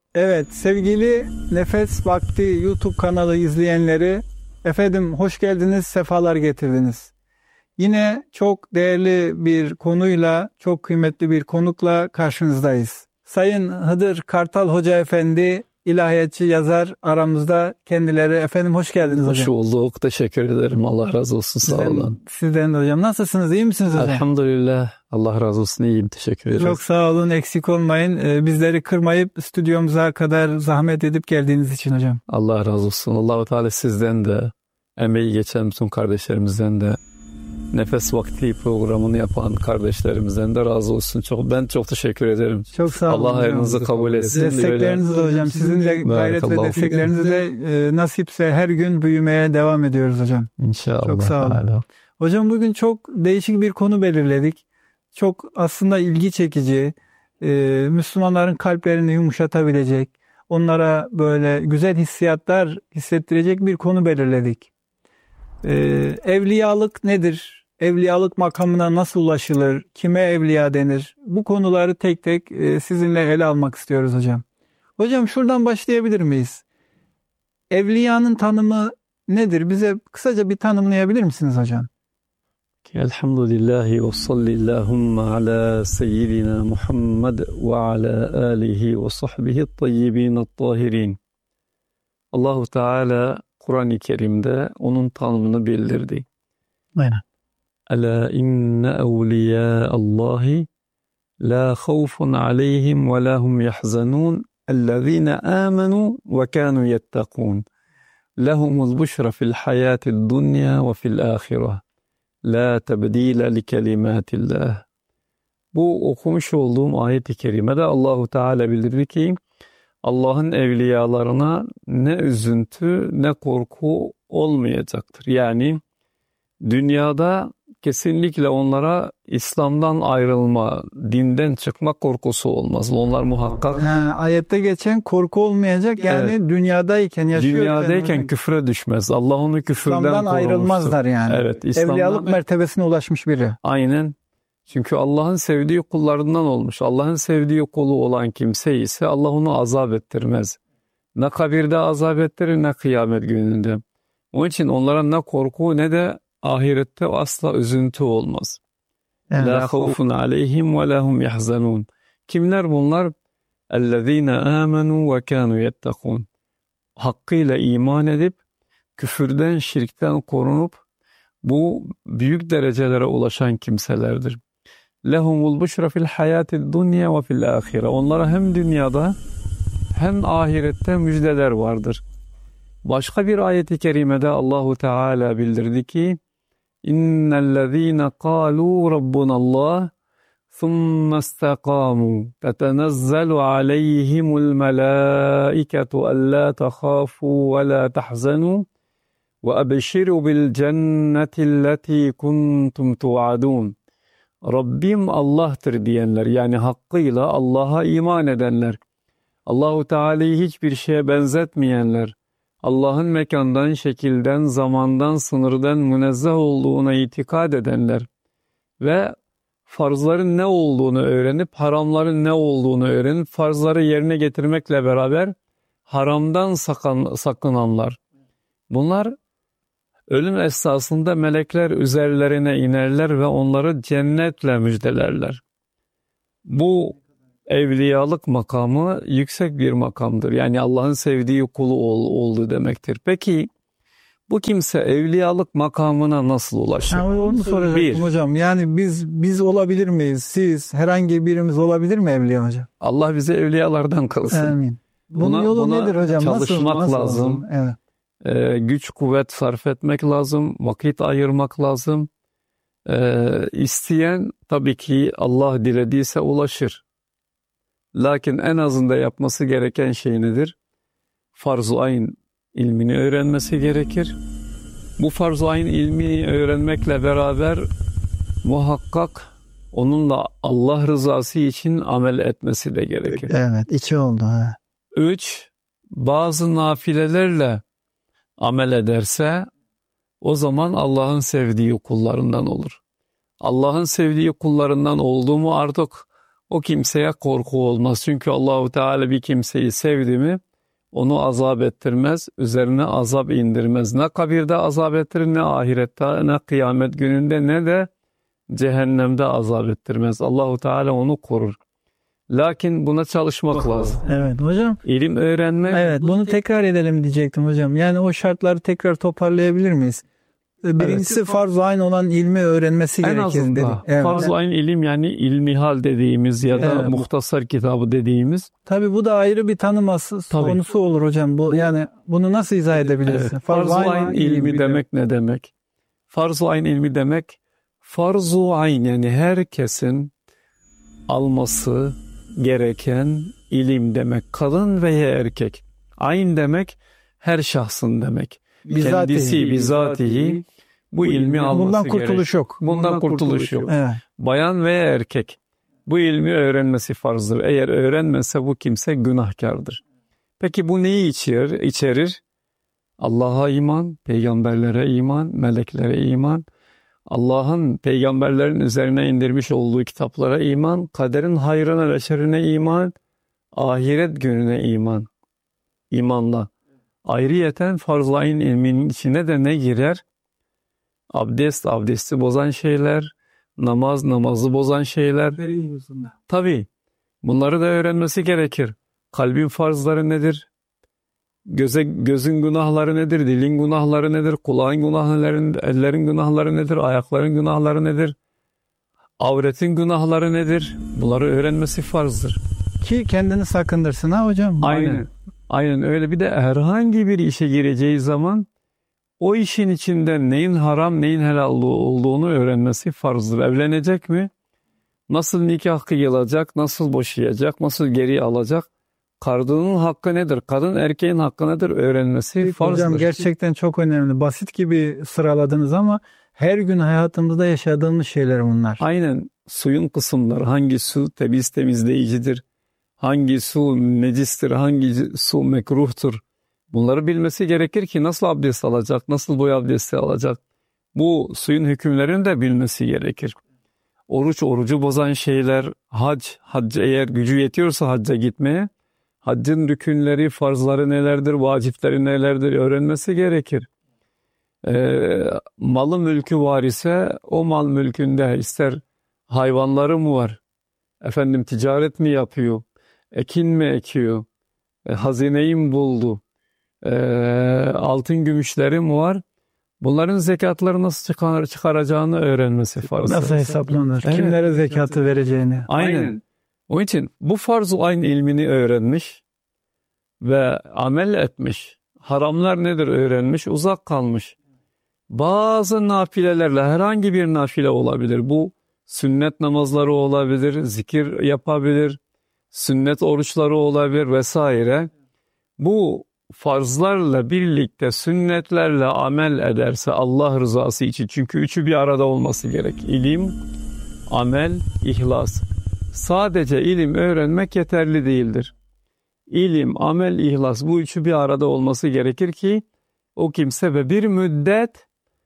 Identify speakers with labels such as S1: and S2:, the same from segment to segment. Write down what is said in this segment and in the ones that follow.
S1: Evet, sevgili Nefes Vakti YouTube kanalı izleyenleri, efendim hoş geldiniz, sefalar getirdiniz. Yine çok değerli bir konuyla, çok kıymetli bir konukla karşınızdayız. Sayın Hıdır Kartal Hoca Efendi, ilahiyatçı yazar aramızda kendileri. Efendim hoş geldiniz hocam.
S2: Hoş bulduk, teşekkür ederim. Allah razı olsun, sağ olun.
S1: Sizden de hocam. Nasılsınız, iyi misiniz hocam?
S2: Elhamdülillah, Allah razı olsun, iyiyim, teşekkür ederim.
S1: Çok sağ olun, eksik olmayın. Bizleri kırmayıp stüdyomuza kadar zahmet edip geldiğiniz için hocam.
S2: Allah razı olsun. Allah-u Teala sizden de, emeği geçen bütün kardeşlerimizden de, Nefes Vakti programını yapan kardeşlerimizden de razı olsun. Ben çok teşekkür ederim.
S1: Çok sağ olun.
S2: Allah hayrınızı kabul etsin.
S1: Destekleriniz de hocam. Sizin de gayret ve desteklerinizle nasipse her gün büyümeye devam ediyoruz hocam.
S2: İnşallah.
S1: Çok sağ olun. Hocam bugün çok değişik bir konu belirledik. Çok aslında ilgi çekici, Müslümanların kalplerini yumuşatabilecek, onlara böyle güzel hissiyatlar hissettirecek bir konu belirledik. Evliyalık nedir? Evliyalık makamına nasıl ulaşılır? Kime evliya denir? Bu konuları tek tek sizinle ele almak istiyoruz hocam. Hocam şuradan başlayabilir miyiz? Evliyanın tanımı nedir? Bize kısaca bir tanımlayabilir misiniz hocam?
S2: Elhamdülillahi ve sallillahumma ala seyyidina Muhammed ve ala alihi ve sahbihi tayyibin tahirin. Allahu Teala Kur'an-ı Kerim'de onun tanımını bildirdi.
S1: Aynen.
S2: Ala inne evliya Allahi la khawfun aleyhim ve lahum yahzanun ellezine amenu ve kanu yettakun. Lehumul buşra fil hayatid dunya ve fil ahireh. La tebdile li kelimatillah. Bu okumuş olduğum ayet-i kerimede Allahu Teala bildirdi ki Allah'ın evliyalarına ne üzüntü ne korku olmayacaktır. Yani dünyada kesinlikle onlara İslam'dan ayrılma, dinden çıkma korkusu olmaz. Onlar muhakkak.
S1: Ayette geçen korku olmayacak. Yani evet. Dünyadayken yaşıyor.
S2: Dünyadayken küfre düşmez. Allah onu küfürden korumuştur.
S1: İslam'dan ayrılmazlar yani.
S2: Evet.
S1: Evliyalık mertebesine ulaşmış biri.
S2: Aynen. Çünkü Allah'ın sevdiği kullarından olmuş. Allah'ın sevdiği kulu olan kimse ise Allah onu azap ettirmez. Ne kabirde azap ettirir ne kıyamet gününde. Onun için onlara ne korku ne de ahirette asla üzüntü olmaz. La khawfun aleyhim ve lahum yahzanun. Kimler bunlar? Ellezine amenu ve kanu yettakun. Hakkıyla iman edip küfürden, şirkten korunup bu büyük derecelere ulaşan kimselerdir. Lehumul buşra fil hayatid dunya ve fil ahire. Onlara hem dünyada hem ahirette müjdeler vardır. Başka bir ayet-i kerimede Allahu Teala bildirdi ki İnnellezîne kâlû rabbunallah ثُمَّ اسْتَقَامُوا تَتَنَزَّلُ عَلَيْهِمُ الْمَلَائِكَةُ أَلَّا تَخَافُوا وَلَا تَحْزَنُوا وَأَبْشِرُوا بِالْجَنَّةِ الَّتِي كُنْتُمْ تُوعَدُونَ. Rabbim Allah'tır diyenler, yani hakkıyla Allah'a iman edenler, Allahu Teala'yı hiçbir şeye benzetmeyenler, Allah'ın mekandan, şekilden, zamandan, sınırdan münezzeh olduğuna itikad edenler ve farzların ne olduğunu öğrenip, haramların ne olduğunu öğrenip, farzları yerine getirmekle beraber haramdan sakınanlar. Bunlar ölüm esnasında melekler üzerlerine inerler ve onları cennetle müjdelerler. Bu evliyalık makamı yüksek bir makamdır. Yani Allah'ın sevdiği kulu oldu demektir. Peki bu kimse evliyalık makamına nasıl ulaşır?
S1: Onu soracaktım hocam. Yani biz olabilir miyiz? Siz, herhangi birimiz olabilir mi evliya hocam?
S2: Allah bizi evliyalardan kılsın.
S1: Amin. Bunun yolu nedir hocam?
S2: Çalışmak
S1: nasıl
S2: lazım.
S1: Evet.
S2: Güç kuvvet sarf etmek lazım. Vakit ayırmak lazım. İsteyen tabii ki Allah dilediyse ulaşır. Lakin en azında yapması gereken şey nedir? Farz-ı ayn ilmini öğrenmesi gerekir. Bu farz-ı ayn ilmini öğrenmekle beraber muhakkak onunla Allah rızası için amel etmesi de gerekir.
S1: Evet, içi oldu.
S2: 3. Bazı nafilelerle amel ederse o zaman Allah'ın sevdiği kullarından olur. Allah'ın sevdiği kullarından oldu mu artık o kimseye korku olmaz. Çünkü Allahu Teala bir kimseyi sevdi mi onu azap ettirmez, üzerine azap indirmez. Ne kabirde azap ettirir, ne ahirette, ne kıyamet gününde, ne de cehennemde azap ettirmez. Allahu Teala onu korur. Lakin buna çalışmak lazım.
S1: Evet hocam.
S2: İlim öğrenmek.
S1: Evet, bunu tekrar edelim diyecektim hocam. Yani o şartları tekrar toparlayabilir miyiz? Birincisi farz-ı ayn olan ilmi öğrenmesi
S2: en
S1: gerekir
S2: azından
S1: dedik. Evet.
S2: farz-ı ayn ilim, yani ilmihal dediğimiz ya da
S1: Evet.
S2: muhtasar kitabı dediğimiz.
S1: Tabii bu da ayrı bir tanıması
S2: Tabii.
S1: konusu olur hocam. Bu yani bunu nasıl izah edebiliriz?
S2: Evet. Farz-ı ayn ilmi demek ne demek? Farz-ı ayn ilmi demek, farz-ı ayn yani herkesin alması gereken ilim demek. Kadın veya erkek. Ayn demek her şahsın demek. Kendisi bizatihi bu ilmi alması
S1: bundan
S2: gerek.
S1: kurtuluş yok.
S2: Bundan kurtuluş yok.
S1: Evet.
S2: Bayan veya erkek bu ilmi öğrenmesi farzdır. Eğer öğrenmezse bu kimse günahkardır. Peki bu neyi içerir? Allah'a iman, peygamberlere iman, meleklere iman, Allah'ın peygamberlerin üzerine indirmiş olduğu kitaplara iman, kaderin hayrına ve şerrine iman, ahiret gününe iman. İmanla. Ayrıyeten farz-ı ayn ilminin içine de ne girer? Abdest, abdesti bozan şeyler, namaz, namazı bozan şeyler. Tabii bunları da öğrenmesi gerekir. Kalbin farzları nedir? Gözün günahları nedir? Dilin günahları nedir? Kulağın günahları nedir? Ellerin günahları nedir? Ayakların günahları nedir? Avretin günahları nedir? Bunları öğrenmesi farzdır.
S1: Ki kendini sakındırsın ha hocam.
S2: Aynen. Aynen öyle. Bir de herhangi bir işe gireceği zaman o işin içinde neyin haram, neyin helal olduğunu öğrenmesi farzdır. Evlenecek mi? Nasıl nikah kıyılacak? Nasıl boşayacak? Nasıl geri alacak? Kadının hakkı nedir? Kadın erkeğin hakkı nedir? Öğrenmesi farzdır.
S1: Hocam gerçekten çok önemli. Basit gibi sıraladınız ama her gün hayatımızda yaşadığımız şeyler bunlar.
S2: Aynen. Suyun kısımları. Hangi su temizleyicidir? Hangi su necistir? Hangi su mekruhtur? Bunları bilmesi gerekir ki nasıl abdest alacak? Nasıl boy abdesti alacak? Bu suyun hükümlerini de bilmesi gerekir. Orucu bozan şeyler, hac eğer gücü yetiyorsa hacca gitmeye, haccın rükünleri, farzları nelerdir, vacipleri nelerdir öğrenmesi gerekir. Malı mülkü var ise o mal mülkünde ister hayvanları mı var, ticaret mi yapıyor, ekin mi ekiyor, hazineyi mi buldu, altın gümüşleri mi var? Bunların zekatları nasıl çıkaracağını öğrenmesi farz.
S1: Nasıl hesaplanır?
S2: Evet.
S1: Kimlere zekatı vereceğini.
S2: Aynen. Onun için bu farz-ı ayn ilmini öğrenmiş ve amel etmiş. Haramlar nedir öğrenmiş, uzak kalmış. Bazı nafilelerle, herhangi bir nafile olabilir. Bu sünnet namazları olabilir, zikir yapabilir, sünnet oruçları olabilir vesaire. Bu farzlarla birlikte sünnetlerle amel ederse Allah rızası için, çünkü üçü bir arada olması gerek. İlim, amel, ihlas. Sadece ilim öğrenmek yeterli değildir. İlim, amel, ihlas, bu üçü bir arada olması gerekir ki o kimse ve bir müddet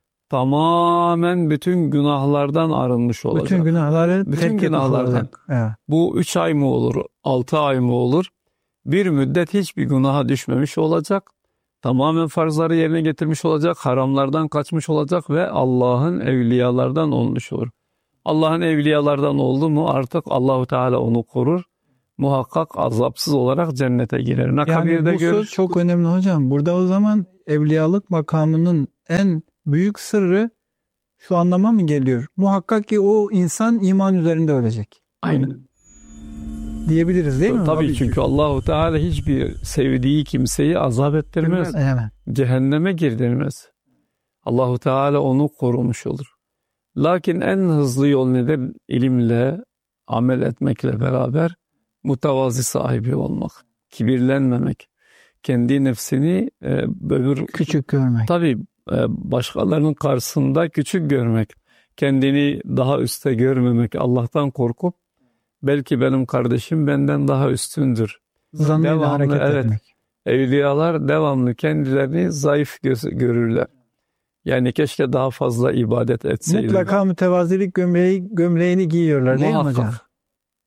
S2: tamamen bütün günahlardan arınmış olacak.
S1: Bütün günahları terk etmiş olacak. Evet.
S2: Bu 3 ay mı olur, 6 ay mı olur? Bir müddet hiçbir günaha düşmemiş olacak. Tamamen farzları yerine getirmiş olacak, haramlardan kaçmış olacak ve Allah'ın evliyalardan olmuş olur. Allah'ın evliyalardan oldu mu artık Allahu Teala onu korur. Muhakkak azapsız olarak cennete girer.
S1: Yani bu söz çok önemli hocam. Burada o zaman evliyalık makamının en büyük sırrı şu anlama mı geliyor? Muhakkak ki o insan iman üzerinde ölecek.
S2: Aynen.
S1: Diyebiliriz değil mi?
S2: Tabii çünkü Allahu Teala hiçbir sevdiği kimseyi azap ettirmez.
S1: Evet.
S2: Cehenneme girdirmez. Allahu Teala onu korumuş olur. Lakin en hızlı yol nedir? İlimle, amel etmekle beraber mütevazi sahibi olmak, kibirlenmemek, kendi nefsini
S1: küçük görmek.
S2: Tabii başkalarının karşısında küçük görmek, kendini daha üstte görmemek, Allah'tan korkup belki benim kardeşim benden daha üstündür.
S1: Zannıyla hareket etmek.
S2: Evliyalar devamlı kendilerini zayıf görürler. Yani keşke daha fazla ibadet etseydim.
S1: Mutlaka mütevazilik gömleğini giyiyorlar değil mi hocam?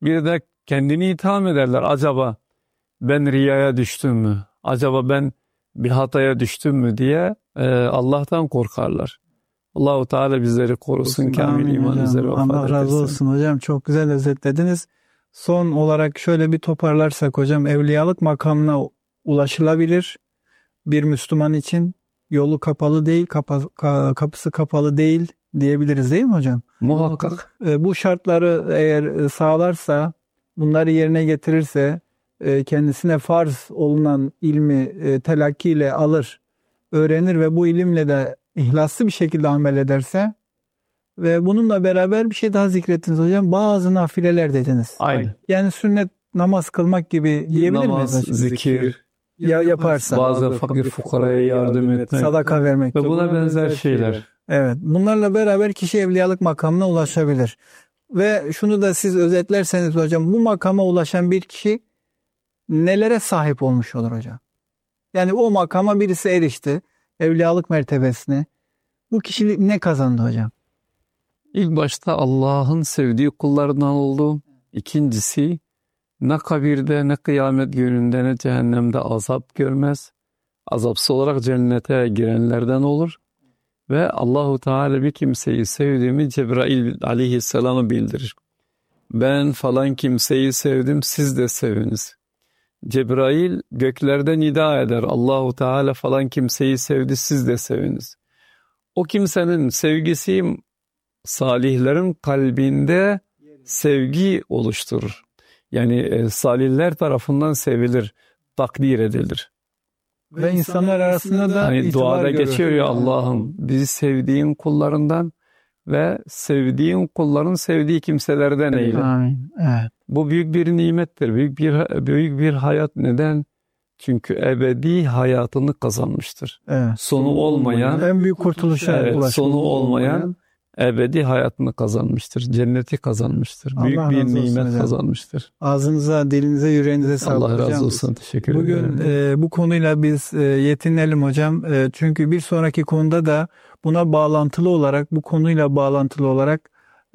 S2: Bir de kendini itham ederler. Acaba ben riyaya düştüm mü? Acaba ben bir hataya düştüm mü diye Allah'tan korkarlar. Allahu Teala bizleri korusun, kamil iman üzere vefat
S1: Allah razı
S2: ettirsin.
S1: olsun hocam. Çok güzel özetlediniz. Son olarak şöyle bir toparlarsak hocam, evliyalık makamına ulaşılabilir. Bir Müslüman için yolu kapalı değil, kapısı kapalı değil diyebiliriz değil mi hocam?
S2: Muhakkak.
S1: Bu şartları eğer sağlarsa, bunları yerine getirirse, kendisine farz olunan ilmi telakkiyle alır, öğrenir ve bu ilimle de ihlaslı bir şekilde amel ederse ve bununla beraber bir şey daha zikrettiniz hocam. Bazı nafileler dediniz.
S2: Aynen.
S1: Yani sünnet namaz kılmak gibi diyebilir
S2: Namaz,
S1: miyiz hocam?
S2: zikir,
S1: Yaparsa.
S2: bazı fakir fukaraya yardım etmek
S1: Sadaka vermek.
S2: ve buna benzer şeyler.
S1: Evet. Bunlarla beraber kişi evliyalık makamına ulaşabilir. Ve şunu da siz özetlerseniz hocam, bu makama ulaşan bir kişi nelere sahip olmuş olur hocam? Yani o makama birisi erişti, evliyalık mertebesine. Bu kişi ne kazandı hocam?
S2: İlk başta Allah'ın sevdiği kullarından oldu. İkincisi, ne kabirde, ne kıyamet gününde, ne cehennemde azap görmez. Azapsız olarak cennete girenlerden olur. Ve Allahu Teala bir kimseyi sevdiğimi Cebrail aleyhisselam'a bildirir. Ben falan kimseyi sevdim, siz de seviniz. Cebrail göklerden nida eder. Allahu Teala falan kimseyi sevdi, siz de seviniz. O kimsenin sevgisi salihlerin kalbinde sevgi oluşturur. Yani salihler tarafından sevilir, takdir edilir.
S1: Ve insanlar arasında da
S2: Hani
S1: itibar
S2: duada
S1: görür.
S2: geçiyor ya, Allah'ım bizi sevdiğin kullarından ve sevdiğin kulların sevdiği kimselerden eyle.
S1: Amin. Evet.
S2: Bu büyük bir nimettir. Büyük bir hayat. Neden? Çünkü ebedi hayatını kazanmıştır.
S1: Evet.
S2: Sonu olmayan,
S1: En büyük kurtuluşa ulaşmış.
S2: sonu olmayan ebedi hayatını kazanmıştır. Cenneti kazanmıştır.
S1: Allah
S2: Büyük bir
S1: razı olsun
S2: nimet
S1: hocam.
S2: kazanmıştır.
S1: Ağzınıza, dilinize, yüreğinize sağlık
S2: Allah
S1: hocam.
S2: razı olsun. Teşekkür
S1: Bugün
S2: ederim.
S1: bu konuyla biz yetinelim hocam. Çünkü bir sonraki konuda da buna bağlantılı olarak, bu konuyla bağlantılı olarak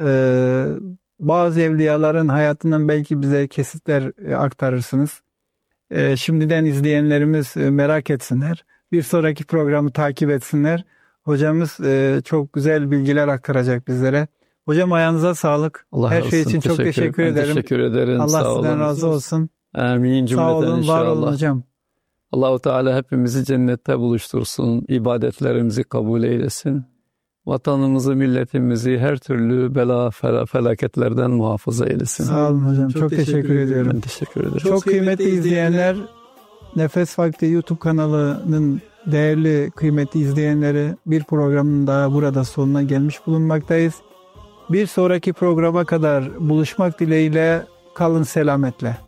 S1: bazı evliyaların hayatından belki bize kesitler aktarırsınız. Şimdiden izleyenlerimiz merak etsinler. Bir sonraki programı takip etsinler. Hocamız çok güzel bilgiler aktaracak bizlere. Hocam ayağınıza sağlık.
S2: Allah
S1: Her
S2: razı
S1: şey
S2: olsun.
S1: için çok teşekkür
S2: Ben
S1: ederim.
S2: teşekkür ederim.
S1: Allah
S2: Sağ
S1: sizden
S2: olun.
S1: razı olsun.
S2: Amin
S1: Sağ
S2: cümleten
S1: olun, var
S2: inşallah.
S1: olun hocam.
S2: Allah-u Teala hepimizi cennette buluştursun. İbadetlerimizi kabul eylesin. Vatanımızı, milletimizi her türlü bela, felaketlerden muhafaza eylesin.
S1: Sağ olun hocam. Çok teşekkür ediyorum.
S2: Ben teşekkür ederim.
S1: Çok kıymetli izleyenler, Nefes Vakti YouTube kanalının değerli kıymetli izleyenleri, bir programın daha burada sonuna gelmiş bulunmaktayız. Bir sonraki programa kadar buluşmak dileğiyle kalın selametle.